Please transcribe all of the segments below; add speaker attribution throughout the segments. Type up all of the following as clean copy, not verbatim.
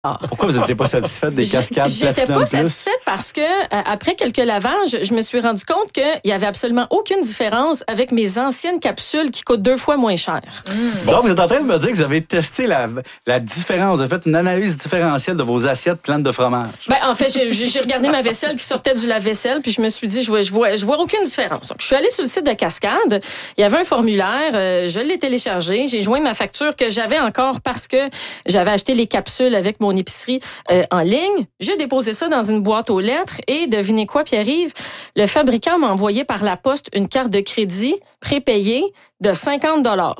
Speaker 1: Pourquoi vous n'étiez pas satisfaite des cascades
Speaker 2: J'étais
Speaker 1: Platinum
Speaker 2: pas
Speaker 1: Plus?
Speaker 2: satisfaite parce que après quelques lavages, je me suis rendu compte qu'il y avait absolument aucune différence avec mes anciennes capsules qui coûtent 2 fois moins cher.
Speaker 1: Donc, vous êtes en train de me dire que vous avez testé la différence. Vous avez fait une analyse différentielle de vos assiettes pleines de fromage.
Speaker 2: Ben, en fait, j'ai regardé ma vaisselle qui sortait du lave-vaisselle, puis je me suis dit, je vois aucune différence. Donc, je suis allée sur le site de Cascade. Il y avait un formulaire. Je l'ai téléchargé. J'ai joint ma facture que j'avais encore parce que j'avais acheté les capsules avec mon épicerie en ligne. J'ai déposé ça dans une boîte aux lettres et devinez quoi, Pierre-Yves? Le fabricant m'a envoyé par la poste une carte de crédit prépayée de 50 $.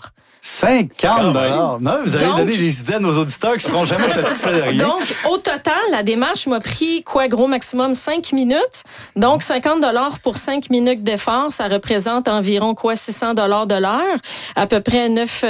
Speaker 1: 50 $. Non, vous allez donner des idées à nos auditeurs qui seront jamais satisfaits de rien.
Speaker 2: Donc, au total, la démarche m'a pris, gros maximum 5 minutes. Donc, 50 $ pour 5 minutes d'effort, ça représente environ 600 $ de l'heure, à peu près 900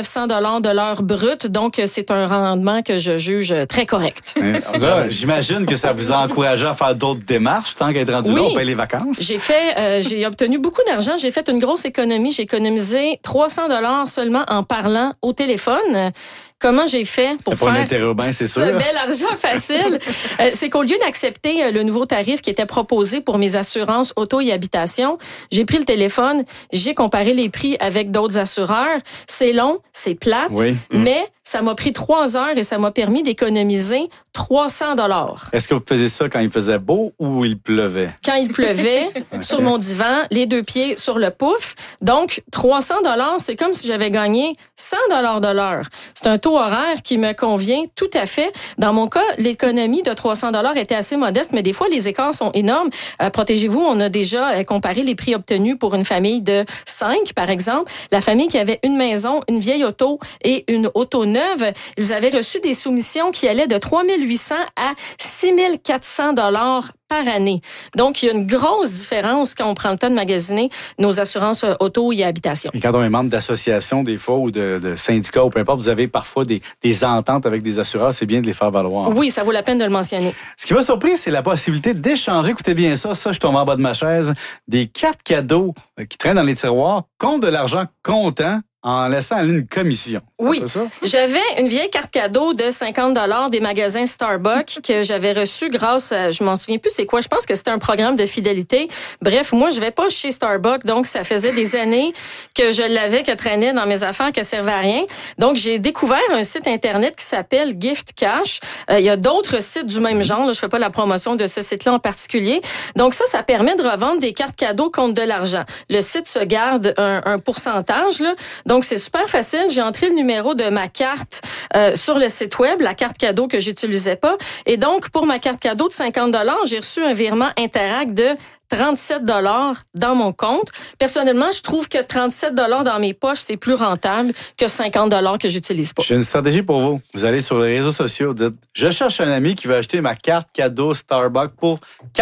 Speaker 2: $ de l'heure brute. Donc, c'est un rendement que je juge très correct.
Speaker 1: Là, j'imagine que ça vous a encouragé à faire d'autres démarches tant qu'à être rendu là, on paye les vacances.
Speaker 2: J'ai obtenu beaucoup d'argent. J'ai fait une grosse économie. J'ai économisé 300 $ seulement en parlant au téléphone. Comment j'ai fait pour faire ce bel argent facile? C'est qu'au lieu d'accepter le nouveau tarif qui était proposé pour mes assurances auto et habitation, j'ai pris le téléphone, j'ai comparé les prix avec d'autres assureurs. C'est long, c'est plate, mais ça m'a pris 3 heures et ça m'a permis d'économiser 300 $.
Speaker 1: Est-ce que vous faisiez ça quand il faisait beau ou il pleuvait?
Speaker 2: Quand il pleuvait, sur mon divan, les 2 pieds sur le pouf. Donc, 300 $, c'est comme si j'avais gagné 100 $ de l'heure. C'est un taux horaire qui me convient tout à fait. Dans mon cas, l'économie de 300 $ était assez modeste, mais des fois, les écarts sont énormes. Protégez-vous, on a déjà comparé les prix obtenus pour une famille de 5, par exemple. La famille qui avait une maison, une vieille auto et une auto neuve, ils avaient reçu des soumissions qui allaient de 3 800 à 6 400 $ par année. Donc, il y a une grosse différence quand on prend le temps de magasiner nos assurances auto et habitation.
Speaker 1: Et quand on est membre d'associations, des fois, ou de syndicats, ou peu importe, vous avez parfois des ententes avec des assureurs, c'est bien de les faire valoir.
Speaker 2: Oui, ça vaut la peine de le mentionner.
Speaker 1: Ce qui m'a surpris, c'est la possibilité d'échanger, écoutez bien ça, je tombe en bas de ma chaise, des cartes cadeaux qui traînent dans les tiroirs contre de l'argent comptant, en laissant aller une commission.
Speaker 2: Oui, j'avais une vieille carte cadeau de 50 $ des magasins Starbucks que j'avais reçue grâce à, je m'en souviens plus c'est quoi, je pense que c'était un programme de fidélité. Bref, moi je vais pas chez Starbucks, donc ça faisait des années que je l'avais, que traînait dans mes affaires, que servait à rien. Donc j'ai découvert un site internet qui s'appelle Gift Cash. Il y a d'autres sites du même genre, là, je fais pas la promotion de ce site-là en particulier. Donc ça permet de revendre des cartes cadeaux contre de l'argent. Le site se garde un pourcentage, là. Donc, c'est super facile. J'ai entré le numéro de ma carte sur le site web, la carte cadeau que j'utilisais pas. Et donc, pour ma carte cadeau de 50 $, j'ai reçu un virement Interac de 37 $ dans mon compte. Personnellement, je trouve que 37 $ dans mes poches, c'est plus rentable que 50 $ que j'utilise pas.
Speaker 1: J'ai une stratégie pour vous. Vous allez sur les réseaux sociaux, dites « Je cherche un ami qui veut acheter ma carte cadeau Starbucks pour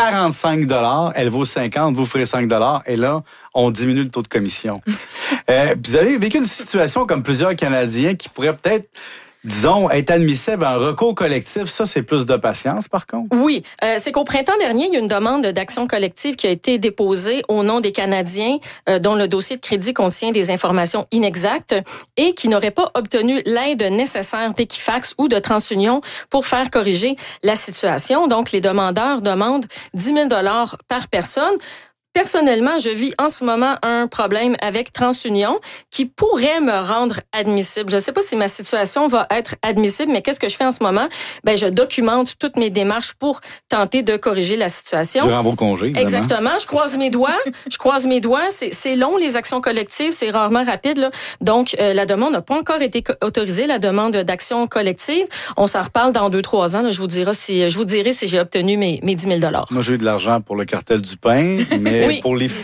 Speaker 1: 45 $. Elle vaut 50, vous ferez 5 $. Et là, on diminue le taux de commission. Vous avez vécu une situation comme plusieurs Canadiens qui pourraient peut-être, disons, être admissible à un recours collectif. Ça, c'est plus de patience, par contre?
Speaker 2: Oui. C'est qu'au printemps dernier, il y a une demande d'action collective qui a été déposée au nom des Canadiens dont le dossier de crédit contient des informations inexactes et qui n'auraient pas obtenu l'aide nécessaire d'Equifax ou de TransUnion pour faire corriger la situation. Donc, les demandeurs demandent 10 000 $ par personne. Personnellement, je vis en ce moment un problème avec TransUnion qui pourrait me rendre admissible. Je ne sais pas si ma situation va être admissible, mais qu'est-ce que je fais en ce moment? Je documente toutes mes démarches pour tenter de corriger la situation.
Speaker 1: Durant vos congés, évidemment.
Speaker 2: Exactement. Je croise mes doigts. C'est long, les actions collectives. C'est rarement rapide, là. Donc, la demande n'a pas encore été autorisée, la demande d'action collective. On s'en reparle dans 2-3 ans. Là. Je vous dirai si j'ai obtenu mes 10 000 $.
Speaker 1: Moi, j'ai eu de l'argent pour le cartel du pain, mais pour les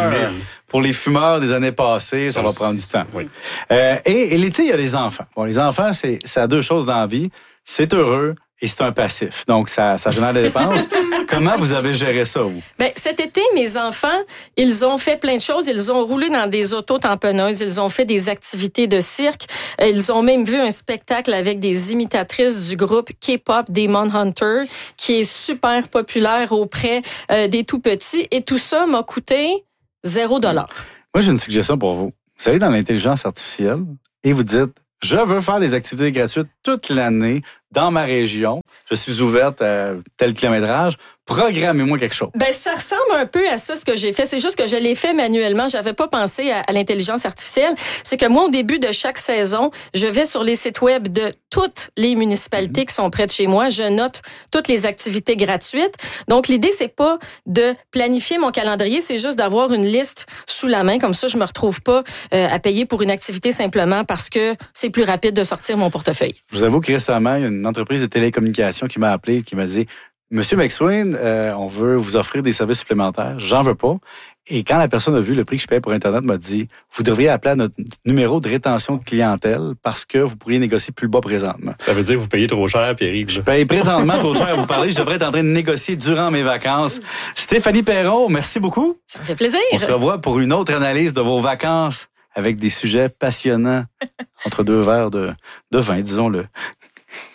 Speaker 1: fumeurs des années passées, ça va prendre du temps.
Speaker 3: Oui.
Speaker 1: Et l'été, il y a les enfants. Bon, les enfants, ça a 2 choses dans la vie. C'est heureux et c'est un passif. Donc, ça génère des dépenses. Comment vous avez géré ça, vous?
Speaker 2: Cet été, mes enfants, ils ont fait plein de choses. Ils ont roulé dans des auto-tamponneuses. Ils ont fait des activités de cirque. Ils ont même vu un spectacle avec des imitatrices du groupe K-pop Demon Hunter, qui est super populaire auprès des tout-petits. Et tout ça m'a coûté 0 $.
Speaker 1: Moi, j'ai une suggestion pour vous. Vous allez dans l'intelligence artificielle et vous dites Je veux faire des activités gratuites toute l'année dans ma région. Je suis ouverte à tel kilométrage. Programmez-moi quelque chose.
Speaker 2: Ben, ça ressemble un peu à ça, ce que j'ai fait. C'est juste que je l'ai fait manuellement. J'avais pas pensé à l'intelligence artificielle. C'est que moi, au début de chaque saison, je vais sur les sites web de toutes les municipalités qui sont près de chez moi. Je note toutes les activités gratuites. Donc, l'idée, c'est pas de planifier mon calendrier, c'est juste d'avoir une liste sous la main. Comme ça, je me retrouve pas à payer pour une activité simplement parce que c'est plus rapide de sortir mon portefeuille.
Speaker 1: Je vous avoue que récemment, il y a une entreprise de télécommunications qui m'a appelé et qui m'a dit « Monsieur McSween, on veut vous offrir des services supplémentaires. J'en veux pas. » Et quand la personne a vu le prix que je paye pour Internet, m'a dit « Vous devriez appeler à notre numéro de rétention de clientèle parce que vous pourriez négocier plus bas présentement. »
Speaker 3: Ça veut dire que vous payez trop cher, Pierre-Yves.
Speaker 1: Je paye présentement trop cher à vous parler. Je devrais être en train de négocier durant mes vacances. Stéphanie Perron, merci beaucoup.
Speaker 2: Ça me fait plaisir.
Speaker 1: On se revoit pour une autre analyse de vos vacances avec des sujets passionnants entre deux verres de vin, disons-le.